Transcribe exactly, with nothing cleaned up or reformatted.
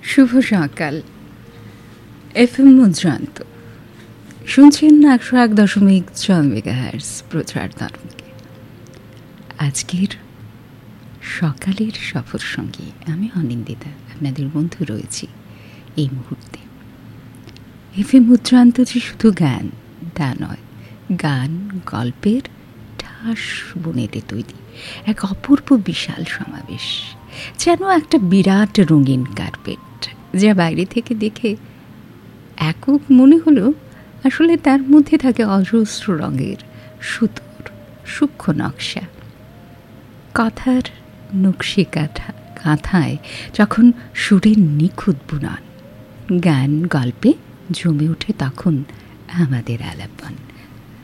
শুভ সকাল। F M মুদ্রান্ত শুনছেন একশো এক দশমিক ছয় মেগাহার্জ প্রচার তরঙ্গে। আজকের সকালের সফর সঙ্গী আমি অনিন্দিতা, আপনাদের বন্ধু রয়েছি এই মুহূর্তে। এফ এম মুদ্রান্ত যে শুধু গান তা নয়, গান গল্পের ঠাস বুনেটে তৈরি এক অপূর্ব বিশাল সমাবেশ, যেন একটা বিরাট রঙিন কার্পেট, যা বাইরে থেকে দেখে একক মনে হলো আসলে তার মধ্যে থাকে অজস্র রঙের সুতোর সূক্ষ্ম নকশা। কথার নকশি কাঁথা কাঁথায় যখন সুরের নিখুঁত বুনন, গান গল্পে জমে ওঠে তখন আমাদের আলাপন।